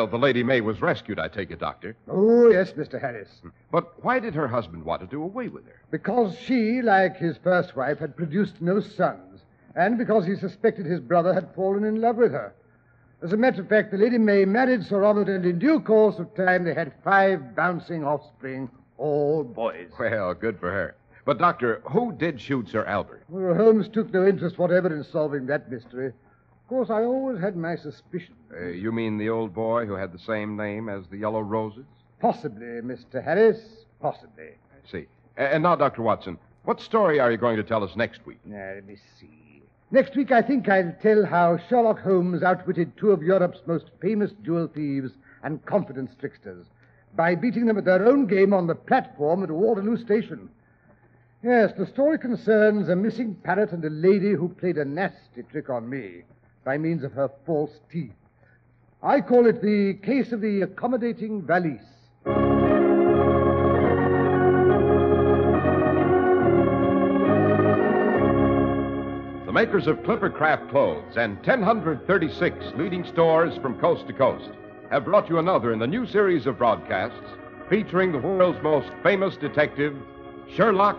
Well, the Lady May was rescued, I take it, Doctor. Oh, yes, Mr. Harris. But why did her husband want to do away with her? Because she, like his first wife, had produced no sons, and because he suspected his brother had fallen in love with her. As a matter of fact, the Lady May married Sir Robert, and in due course of time they had 5 bouncing offspring, all boys. Well, good for her. But, Doctor, who did shoot Sir Albert? Well, Holmes took no interest whatever in solving that mystery. Of course, I always had my suspicions. You mean the old boy who had the same name as the Yellow Roses? Possibly, Mr. Harris, possibly. I see. And now, Dr. Watson, what story are you going to tell us next week? Now, let me see. Next week, I think I'll tell how Sherlock Holmes outwitted 2 of Europe's most famous jewel thieves and confidence tricksters by beating them at their own game on the platform at Waterloo Station. Yes, the story concerns a missing parrot and a lady who played a nasty trick on me by means of her false teeth. I call it the case of the accommodating valise. The makers of Clipper Craft Clothes and 1,036 leading stores from coast to coast have brought you another in the new series of broadcasts featuring the world's most famous detective, Sherlock